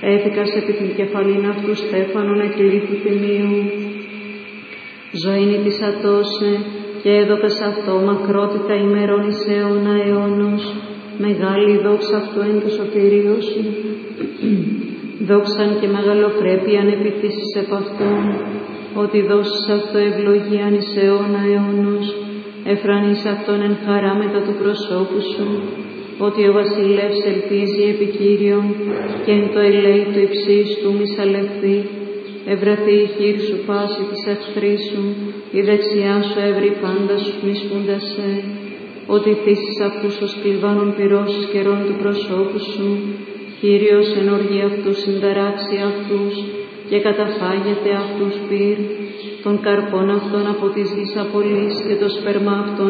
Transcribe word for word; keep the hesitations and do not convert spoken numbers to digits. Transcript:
έθηκας επί την κεφαλήν αυτού στέφανον εκλήθου θυμίου. Ζωήνη της ατώσε και έδωκας αυτό μακρότητα ημερών εις αιώνα αιώνος, μεγάλη δόξα αυτού εν το σωτηρίο σου. Δόξαν και μεγαλοπρέπειαν επιτήσεις επ' αυτόν, ότι δώσεις αυτό ευλογίαν εις αιώνα αιώνος, εφρανείς αυτόν εν χαρά μετά του προσώπου σου, ότι ο βασιλεύς ελπίζει επί Κύριον και εν το ελέη του υψίστου μισαλευθεί, ευρεθεί η χείρ σου πάση της εχθρής σου, η δεξιά σου εύρη πάντα σου μισχούντας σε, ότι θύσεις αυτούς ως κλιβάνων πυρώσεις καιρών του προσώπου σου, Κύριος εν οργή αυτούς συνταράξει αυτούς και καταφάγεται αυτούς πυρ, των καρπών αυτών από της γης απολύς και το σπέρμα αυτών